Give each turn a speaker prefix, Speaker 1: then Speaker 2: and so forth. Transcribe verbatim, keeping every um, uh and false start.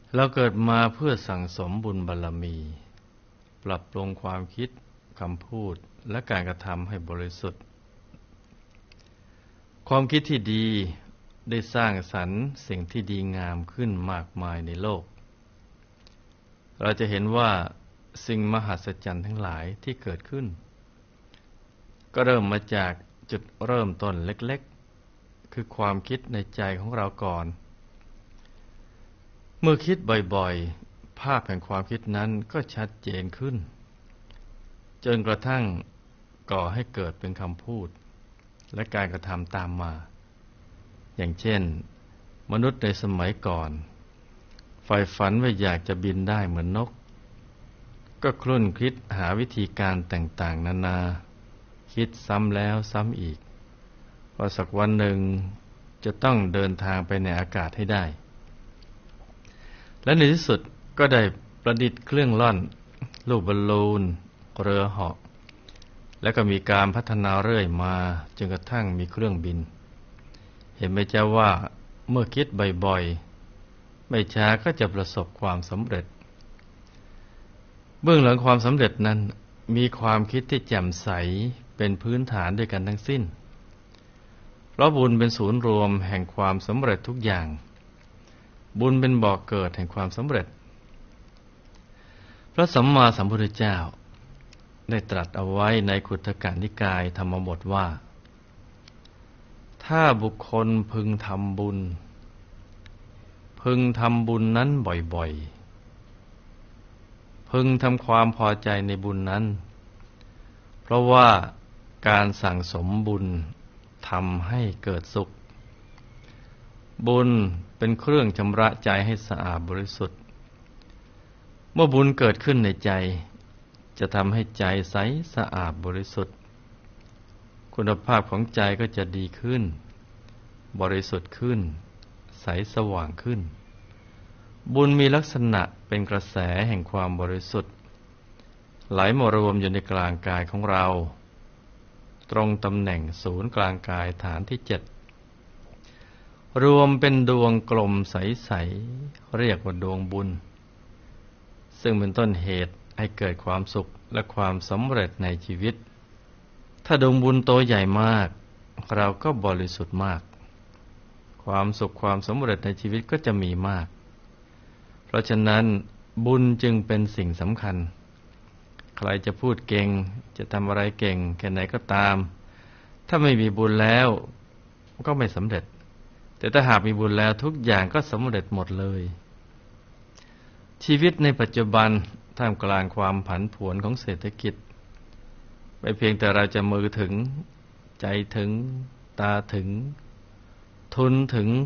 Speaker 1: เราเกิดมาเพื่อสั่งสมบุญบารมีปรับปรุงความคิดคำพูดและการกระทำให้บริสุทธิ์ความคิดที่ดีได้สร้างสรรค์สิ่งที่ดีงามขึ้นมากมายในโลกเราจะเห็นว่าสิ่งมหัศจรรย์ทั้งหลายที่เกิดขึ้นก็เริ่มมาจากจุดเริ่มต้นเล็กๆคือความคิดในใจของเราก่อนเมื่อคิดบ่อยๆภาพแห่งความคิดนั้นก็ชัดเจนขึ้นจนกระทั่งก่อให้เกิดเป็นคำพูดและการกระทำตามมาอย่างเช่นมนุษย์ในสมัยก่อนใฝ่ฝันว่าอยากจะบินได้เหมือนนกก็ครุ่นคิดหาวิธีการต่างๆนานาคิดซ้ำแล้วซ้ำอีกว่าสักวันหนึ่งจะต้องเดินทางไปในอากาศให้ได้และในที่สุดก็ได้ประดิษฐ์เครื่องล่อนลูกบอลลูนเรือเหาะและก็มีการพัฒนาเรื่อยมาจนกระทั่งมีเครื่องบินเห็นไหมเจ้าว่าเมื่อคิดบ่อยๆไม่ช้าก็จะประสบความสำเร็จเบื้องหลังความสำเร็จนั้นมีความคิดที่แจ่มใสเป็นพื้นฐานด้วยกันทั้งสิ้นเพราะบุญเป็นศูนย์รวมแห่งความสำเร็จทุกอย่างบุญเป็นบ่อกเกิดแห่งความสำเร็จพระสัมมาสัมพุทธเจ้าได้ตรัสเอาไว้ในขุททกนิกายธรรมบทว่าถ้าบุคคลพึงทำบุญพึงทำบุญนั้นบ่อยๆพึงทำความพอใจในบุญนั้นเพราะว่าการสั่งสมบุญทำให้เกิดสุขบุญเป็นเครื่องชำระใจให้สะอาดบริสุทธิ์เมื่อบุญเกิดขึ้นในใจจะทำให้ใจใสสะอาดบริสุทธิ์คุณภาพของใจก็จะดีขึ้นบริสุทธิ์ขึ้นใสสว่างขึ้นบุญมีลักษณะเป็นกระแสแห่งความบริสุทธิ์ไหลมารวมอยู่ในกลางกายของเราตรงตำแหน่งศูนย์กลางกายฐานที่เจ็ดรวมเป็นดวงกลมใสๆเรียกว่าดวงบุญซึ่งเป็นต้นเหตุให้เกิดความสุขและความสำเร็จในชีวิตถ้าดวงบุญโตใหญ่มากเราก็บริสุทธิ์มากความสุขความสำเร็จในชีวิตก็จะมีมากเพราะฉะนั้นบุญจึงเป็นสิ่งสำคัญใครจะพูดเก่งจะทำอะไรเก่งแค่ไหนก็ตามถ้าไม่มีบุญแล้วก็ไม่สำเร็จแต่ถ้าหากมีบุญแล้วทุกอย่างก็สำเร็จหมดเลยชีวิตในปัจจุบันท่ามกลางความผันผวนของเศรษฐกิจไม่เพียงแต่เราจะมือถึงใจถึงตาถึงทุนถึง